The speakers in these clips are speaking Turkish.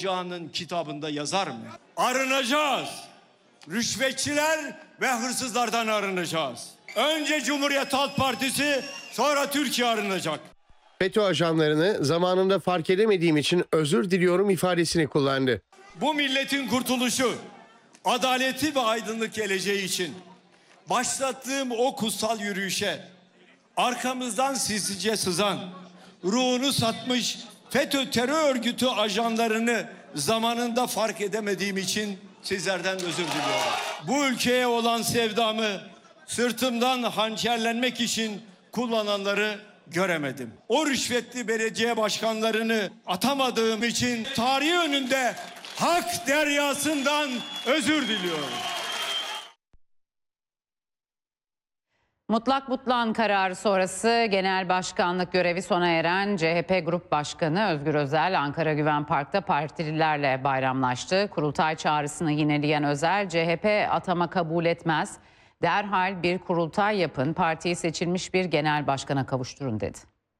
alacağının kitabında yazar mı? Arınacağız. Rüşvetçiler ve hırsızlardan arınacağız. Önce Cumhuriyet Halk Partisi, sonra Türkiye arınacak. FETÖ ajanlarını zamanında fark edemediğim için özür diliyorum ifadesini kullandı. Bu milletin kurtuluşu, adaleti ve aydınlık geleceği için başlattığım o kutsal yürüyüşe arkamızdan sinsice sızan, ruhunu satmış FETÖ terör örgütü ajanlarını zamanında fark edemediğim için sizlerden özür diliyorum. Bu ülkeye olan sevdamı sırtımdan hançerlenmek için kullananları göremedim. O rüşvetli belediye başkanlarını atamadığım için tarihi önünde hak deryasından özür diliyorum. Mutlak butlan kararı sonrası genel başkanlık görevi sona eren CHP Grup Başkanı Özgür Özel Ankara Güven Park'ta partililerle bayramlaştı. Kurultay çağrısını yineleyen Özel, CHP atama kabul etmez, derhal bir kurultay yapın, partiyi seçilmiş bir genel başkana kavuşturun dedi.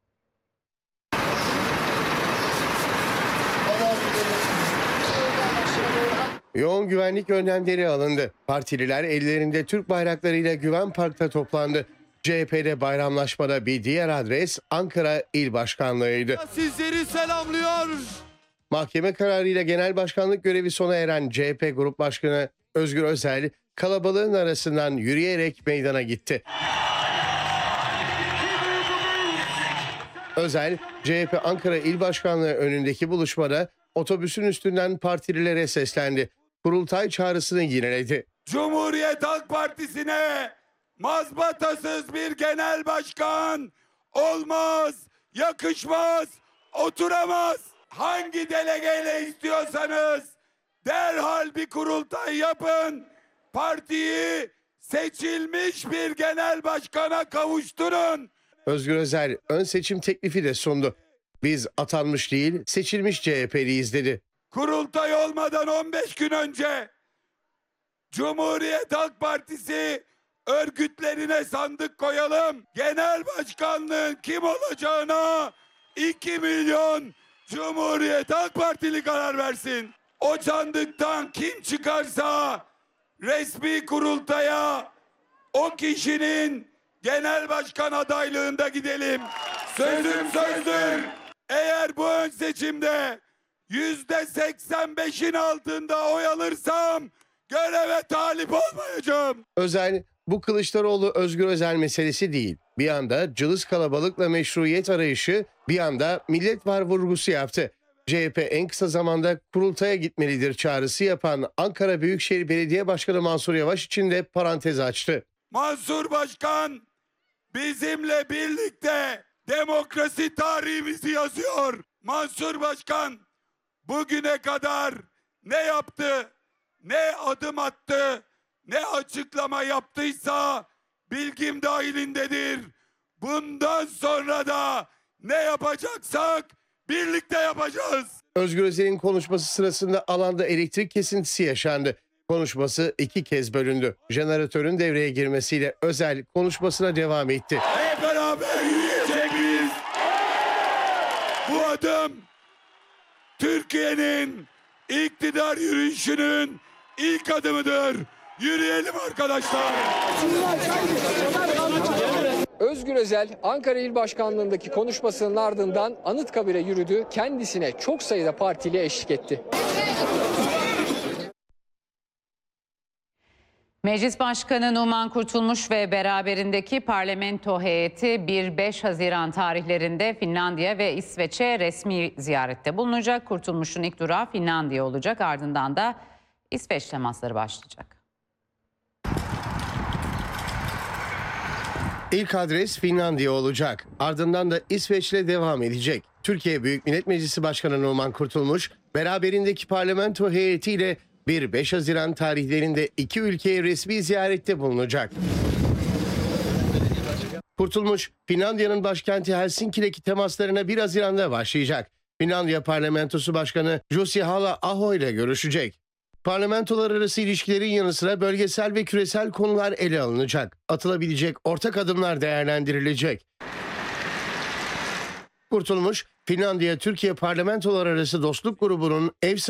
Yoğun güvenlik önlemleri alındı. Partililer ellerinde Türk bayraklarıyla Güven Park'ta toplandı. CHP'de bayramlaşmada bir diğer adres Ankara İl Başkanlığı'ydı. Sizleri selamlıyor. Mahkeme kararıyla genel başkanlık görevi sona eren CHP Grup Başkanı Özgür Özel kalabalığın arasından yürüyerek meydana gitti. Özel, CHP Ankara İl Başkanlığı önündeki buluşmada otobüsün üstünden partililere seslendi. Kurultay çağrısını yineledi. Cumhuriyet Halk Partisi'ne mazbatasız bir genel başkan olmaz, yakışmaz, oturamaz. Hangi delegeyle istiyorsanız derhal bir kurultay yapın. Partiyi seçilmiş bir genel başkana kavuşturun. Özgür Özel ön seçim teklifi de sundu. Biz atanmış değil, seçilmiş CHP'liyiz dedi. Kurultay olmadan 15 gün önce Cumhuriyet Halk Partisi örgütlerine sandık koyalım. Genel başkanlığın kim olacağına 2 milyon Cumhuriyet Halk Partili karar versin. O sandıktan kim çıkarsa resmi kurultaya o kişinin genel başkan adaylığında gidelim. Sözüm sözdür. Eğer bu ön seçimde %85'in altında oy alırsam göreve talip olmayacağım. Özel, bu Kılıçdaroğlu Özgür Özel meselesi değil. Bir anda cılız kalabalıkla meşruiyet arayışı, bir anda millet var vurgusu yaptı. CHP en kısa zamanda kurultaya gitmelidir çağrısı yapan Ankara Büyükşehir Belediye Başkanı Mansur Yavaş için de parantez açtı. Mansur Başkan bizimle birlikte demokrasi tarihimizi yazıyor. Mansur Başkan bugüne kadar ne yaptı, ne adım attı, ne açıklama yaptıysa bilgim dahilindedir. Bundan sonra da ne yapacaksak birlikte yapacağız. Özgür Özel'in konuşması sırasında alanda elektrik kesintisi yaşandı. Konuşması 2 kez bölündü. Jeneratörün devreye girmesiyle Özel konuşmasına devam etti. Hep beraber yürüyecek miyiz? Bu adım Türkiye'nin iktidar yürüyüşünün ilk adımıdır. Yürüyelim arkadaşlar. Özgür Özel Ankara İl Başkanlığındaki konuşmasının ardından Anıtkabir'e yürüdü. Kendisine çok sayıda partili eşlik etti. Meclis Başkanı Numan Kurtulmuş ve beraberindeki parlamento heyeti 1-5 Haziran tarihlerinde Finlandiya ve İsveç'e resmi ziyarette bulunacak. Kurtulmuş'un ilk durağı Finlandiya olacak, ardından da İsveç temasları başlayacak. İlk adres Finlandiya olacak. Ardından da İsveç'le devam edecek. Türkiye Büyük Millet Meclisi Başkanı Numan Kurtulmuş, beraberindeki parlamento heyetiyle 1-5 Haziran tarihlerinde 2 ülkeye resmi ziyarette bulunacak. Kurtulmuş, Finlandiya'nın başkenti Helsinki'deki temaslarına 1 Haziran'da başlayacak. Finlandiya Parlamentosu Başkanı Jussi Halla-aho ile görüşecek. Parlamentolar arası ilişkilerin yanı sıra bölgesel ve küresel konular ele alınacak. Atılabilecek ortak adımlar değerlendirilecek. Kurtulmuş, Finlandiya-Türkiye Parlamentolar arası dostluk grubunun ev